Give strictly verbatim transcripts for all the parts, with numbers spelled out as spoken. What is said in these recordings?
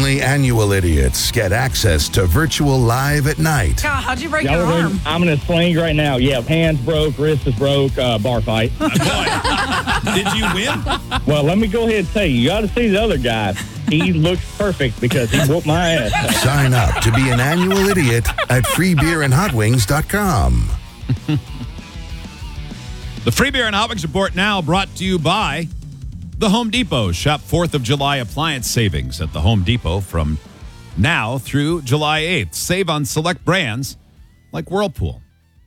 Only annual idiots get access to virtual live at night. God, how'd you break Yeah, your we're arm? in- I'm in a sling right now. Yeah, hands broke, wrist is broke, uh, bar fight. Boy, did you win? Well, let me go ahead and tell you, you got to see the other guy. He looks perfect because he whooped my ass. Sign up to be an annual idiot at free beer and hot wings dot com. The Free Beer and Hot Wings Report now brought to you by The Home Depot. Shop fourth of July appliance savings at The Home Depot from now through July eighth. Save on select brands like Whirlpool.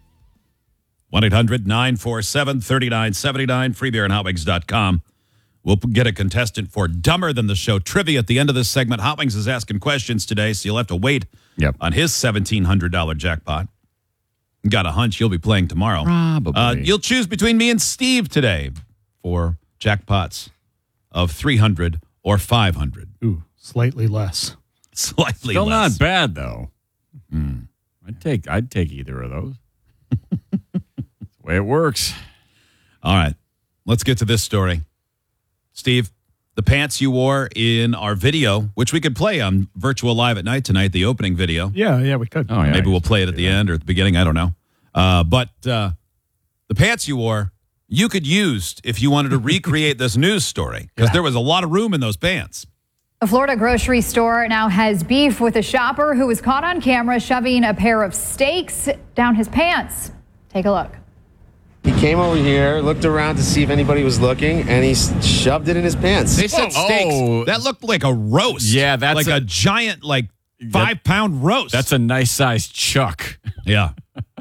one eight hundred nine four seven three nine seven nine, free beer and hot wings dot com. We'll get a contestant for Dumber Than the Show trivia at the end of this segment. Hot Wings is asking questions today, so you'll have to wait Yep. on his seventeen hundred dollars jackpot. Got a hunch you'll be playing tomorrow. Probably. Uh, you'll choose between me and Steve today for jackpots of three hundred or five hundred. Ooh, slightly less. Slightly Still less. not bad though. Hmm. I'd take I'd take either of those. That's the way it works. All right. Let's get to this story. Steve, the pants you wore in our video, which we could play on Virtual Live at Night tonight, the opening video. Yeah, yeah, we could. Oh yeah. Maybe we'll play it at the end or at the beginning. I don't know. Uh, but uh, the pants you wore, you could use if you wanted to recreate this news story because there was a lot of room in those pants. A Florida grocery store now has beef with a shopper who was caught on camera shoving a pair of steaks down his pants. Take a look. He came over here, looked around to see if anybody was looking, and he s- shoved it in his pants. They said Oh. steaks. Oh. That looked like a roast. Yeah, that's like a, a- giant, like five pound roast. That's a nice sized chuck. yeah.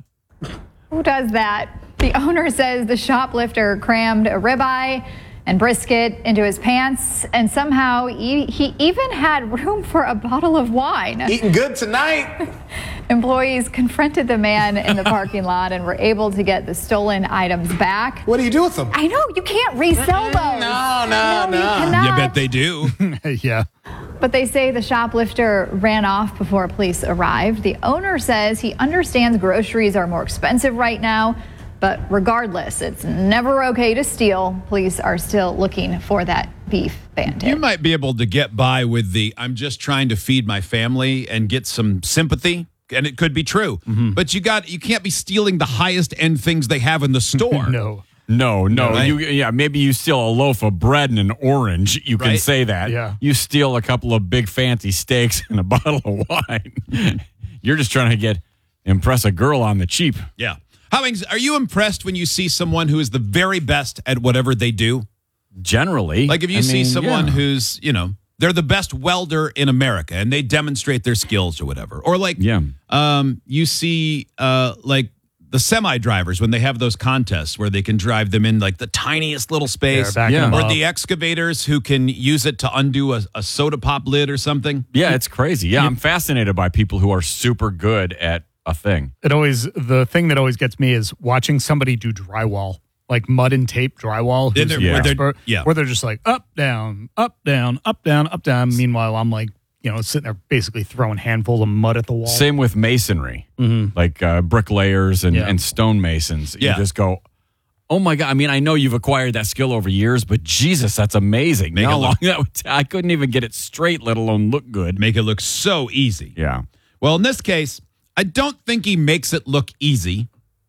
Who does that? The owner says the shoplifter crammed a ribeye and brisket into his pants, and somehow he, he even had room for a bottle of wine. Eating good tonight. Employees confronted the man in the parking lot and were able to get the stolen items back. What do you do with them? I know, you can't resell those. No, no, you no. cannot. You bet they do. yeah. But they say the shoplifter ran off before police arrived. The owner says he understands groceries are more expensive right now, but regardless, it's never okay to steal. Police are still looking for that beef bandit. You might be able to get by with the I'm just trying to feed my family and get some sympathy. And it could be true. Mm-hmm. But you got you can't be stealing the highest end things they have in the store. No. No, no. Right. You yeah, maybe you steal a loaf of bread and an orange. You can Right. say that. Yeah. You steal a couple of big fancy steaks and a bottle of wine. You're just trying to get impress a girl on the cheap. Yeah. Howings, are you impressed when you see someone who is the very best at whatever they do? Generally. Like if you I see mean, someone yeah. who's, you know, they're the best welder in America and they demonstrate their skills or whatever. Or like Yeah. um, you see uh, like the semi drivers when they have those contests where they can drive them in like the tiniest little space. backing Yeah. them Or up. the excavators who can use it to undo a, a soda pop lid or something. Yeah, it's crazy. Yeah, I'm fascinated by people who are super good at a thing. It always, the thing that always gets me is watching somebody do drywall, like mud and tape drywall. Then who's they're- an yeah. where they're- expert, yeah. Where they're just like up, down, up, down, up, down, up, down. Meanwhile, I'm like, you know, sitting there basically throwing handfuls of mud at the wall. Same with masonry, Mhm. like uh, bricklayers and, Yeah. and stonemasons. Yeah. You just go, oh my God. I mean, I know you've acquired that skill over years, but Jesus, that's amazing. Make How it long look- that would t- I couldn't even get it straight, let alone look good. Make it look so easy. Yeah. Well, in this case, I don't think he makes it look easy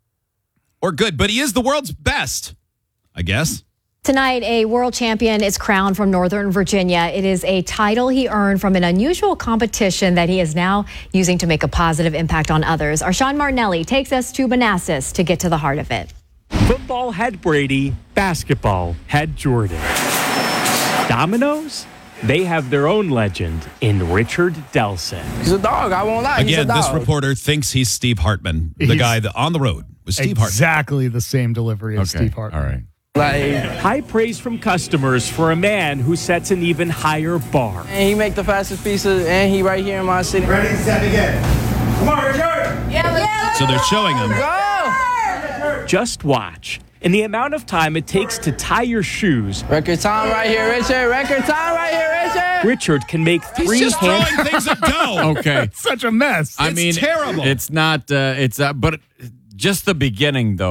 or good, but he is the world's best, I guess. Tonight, a world champion is crowned from Northern Virginia. It is a title he earned from an unusual competition that he is now using to make a positive impact on others. Our Sean Martinelli takes us to Manassas to get to the heart of it. Football had Brady, basketball had Jordan. Dominoes? They have their own legend in Richard Delson. He's a dog. I won't lie. Again, this reporter thinks he's Steve Hartman, the He's- guy that on the road was Steve Hartman. Exactly the same delivery as Okay. Steve Hartman. All right. Like, High praise from customers for a man who sets an even higher bar. and he make the fastest pizza, and he right here in my city. Ready, set, again. Come on, Richard. So they're showing him. Go! Just watch. In the amount of time it takes to tie your shoes, Record time right here, Richard. Record time right here, Richard. Richard can make He's three just hand- throwing things at go. Okay. Such a mess. I It's mean, terrible. It's not, uh, it's, uh, but just the beginning, though.